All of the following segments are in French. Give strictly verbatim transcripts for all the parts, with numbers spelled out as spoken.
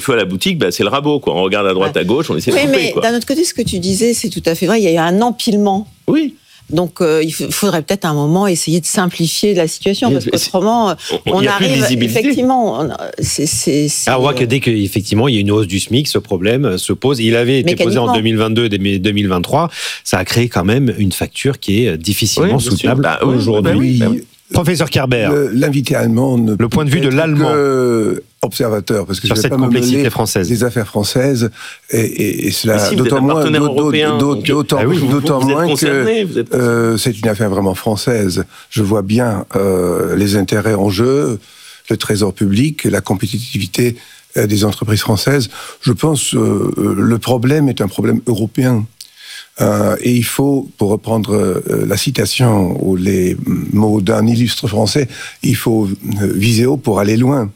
feu à la boutique, bah, c'est le rabot, quoi. On regarde à droite, ouais. à gauche, on essaie oui, de couper, mais quoi. D'un autre côté, ce que tu disais, c'est tout à fait vrai. Il y a eu un empilement. Oui. Donc, euh, il faudrait peut-être à un moment essayer de simplifier la situation, parce qu'autrement, on, on arrive effectivement. On, c'est, c'est, c'est... Alors, on voit que dès qu'effectivement il y a une hausse du SMIC, ce problème se pose. Il avait été posé en deux mille vingt-deux et deux mille vingt-trois. Ça a créé quand même une facture qui est difficilement oui, soutenable bah, aujourd'hui. Bah oui, bah oui. Professeur Kerber, le, l'invité allemand, ne le point de vue de l'allemand, observateur, parce que sur je cette vais pas complexité me française, des affaires françaises, et, et, et cela si d'autant moins, européen, d'autant, d'autant, ah oui, d'autant vous, vous moins que euh, c'est une affaire vraiment française. Je vois bien euh, les intérêts en jeu, le trésor public, la compétitivité euh, des entreprises françaises. Je pense euh, le problème est un problème européen. Euh, et il faut, pour reprendre euh, la citation ou les mots d'un illustre français, il faut euh, viser haut pour aller loin.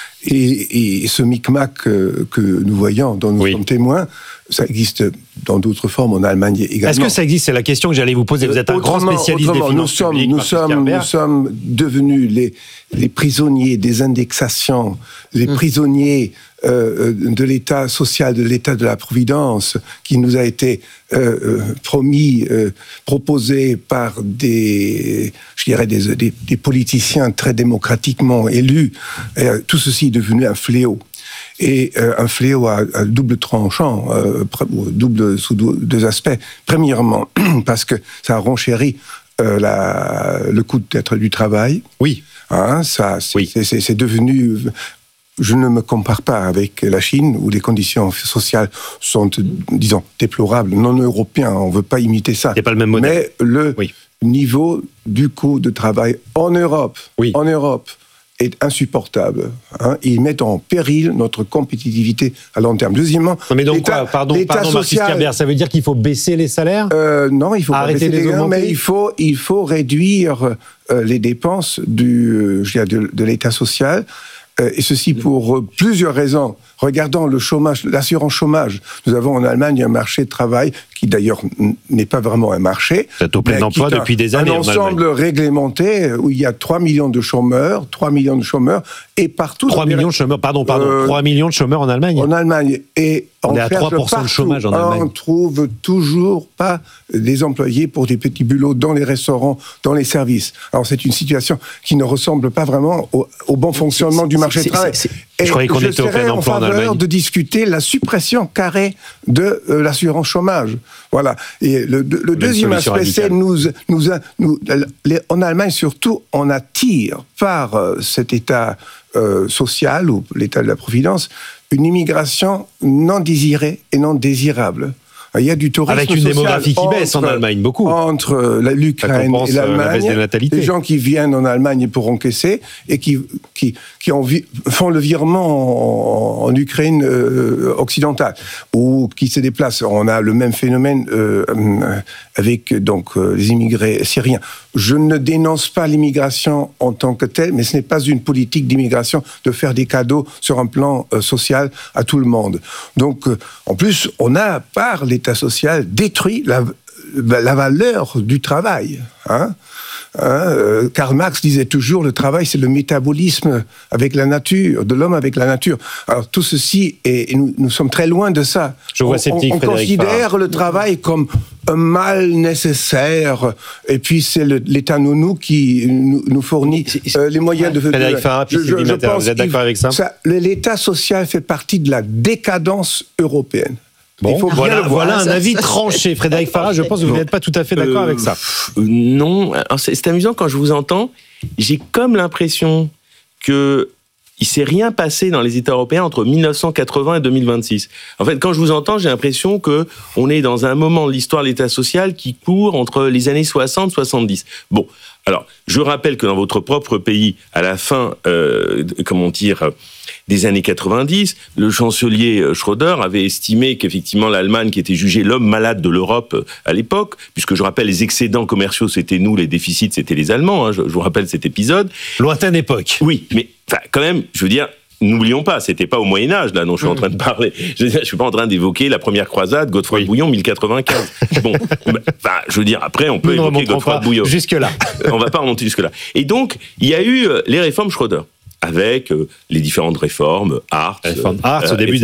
Et, et ce micmac euh, que nous voyons, dont nous oui. sommes témoins, ça existe dans d'autres formes en Allemagne également. Est-ce que ça existe ? C'est la question que j'allais vous poser. Vous êtes un autrement, grand spécialiste des finances nous sommes, publiques, nous sommes, nous sommes devenus les, les prisonniers des indexations, les mmh. prisonniers euh, de l'État social, de l'État de la Providence, qui nous a été euh, promis, euh, proposé par des, je dirais, des, des, des politiciens très démocratiquement élus. Et, euh, tout ceci est devenu un fléau. Et euh, un fléau à, à double tranchant, euh, double sous deux aspects. Premièrement, parce que ça renchérit euh, la, le coût peut-être du travail. Oui. Hein, ça, c'est, oui. c'est, c'est, c'est devenu. Je ne me compare pas avec la Chine, où les conditions sociales sont, disons, déplorables. Non européens, on ne veut pas imiter ça. C'est pas le même modèle. Mais le oui. niveau du coût de travail en Europe, oui. en Europe. est insupportable. Hein. Ils mettent en péril notre compétitivité à long terme. Deuxièmement, non mais donc quoi, pardon, pardon Marcus Kerber, ça veut dire qu'il faut baisser les salaires ? euh, Non, il faut arrêter pas baisser les salaires, mais il faut, il faut réduire euh, les dépenses du, je dirais, de, de l'État social, euh, et ceci pour euh, plusieurs raisons. Regardons le chômage, l'assurance chômage. Nous avons en Allemagne un marché de travail qui d'ailleurs n'est pas vraiment un marché. C'est au plein emploi depuis des années en Allemagne. Un ensemble réglementé où il y a trois millions de chômeurs, trois millions de chômeurs, et partout... trois millions de chômeurs, pardon, pardon, euh, trois millions de chômeurs en Allemagne. En Allemagne. Et on, on est à trois pour cent partout. de chômage en Allemagne. On ne trouve toujours pas des employés pour des petits boulots dans les restaurants, dans les services. Alors c'est une situation qui ne ressemble pas vraiment au, au bon fonctionnement c'est, du marché c'est, du travail. C'est, c'est, je croyais qu'on je était au plein emploi en Allemagne. De discuter la suppression carrée de euh, l'assurance chômage. Voilà. Et le, le, le deuxième aspect, radicale. c'est nous, nous, nous, les, en Allemagne surtout, on attire par euh, cet état euh, social ou l'état de la providence une immigration non désirée et non désirable. Il y a du tourisme avec une social démographie qui entre, baisse en Allemagne, beaucoup. Entre la, l'Ukraine et l'Allemagne, la les gens qui viennent en Allemagne pour encaisser et qui, qui, qui en vi- font le virement en, en Ukraine euh, occidentale, ou qui se déplacent. On a le même phénomène euh, avec donc, euh, les immigrés syriens. Je ne dénonce pas l'immigration en tant que telle, mais ce n'est pas une politique d'immigration de faire des cadeaux sur un plan euh, social à tout le monde. Donc, euh, en plus, on a, par l'État social, détruit la, la valeur du travail. Hein. Hein, euh, Karl Marx disait toujours le travail c'est le métabolisme avec la nature, de l'homme avec la nature. Alors tout ceci, est, et nous, nous sommes très loin de ça. Je vois sceptique, on, on considère Farah. le travail comme un mal nécessaire, et puis c'est le, l'État nounou qui nous, nous fournit euh, les moyens de... Frédéric Farah, je, je, je pense vous êtes d'accord avec ça, ça l'État social fait partie de la décadence européenne. Bon, voilà, voilà un avis tranché. Frédéric Farah, je pense que vous n'êtes pas tout à fait d'accord euh, avec ça. Euh, non, alors c'est, c'est amusant quand je vous entends. J'ai comme l'impression que il s'est rien passé dans les États européens entre dix-neuf cent quatre-vingts et deux mille vingt-six. En fait, quand je vous entends, j'ai l'impression que on est dans un moment de l'histoire de l'État social qui court entre les années soixante et soixante-dix. Bon, alors, je rappelle que dans votre propre pays, à la fin, euh, comment dire, des années quatre-vingt-dix, le chancelier Schröder avait estimé qu'effectivement l'Allemagne, qui était jugée l'homme malade de l'Europe à l'époque, puisque je rappelle les excédents commerciaux c'était nous, les déficits c'était les Allemands, hein, je, je vous rappelle cet épisode. Lointaine époque. Oui, mais enfin, quand même, je veux dire, n'oublions pas, c'était pas au Moyen-Âge, là, dont je suis en train de parler. Je veux dire, je suis pas en train d'évoquer la première croisade, Godefroy de Bouillon, mille quatre-vingt-quinze. Bon, enfin, je veux dire, après, on peut Nous évoquer Godefroy de Bouillon. Jusque-là. On va pas remonter jusque-là. Et donc, il y a eu les réformes Schröder, avec euh, les différentes réformes, Hartz, réforme Hartz, euh, au début et cetera,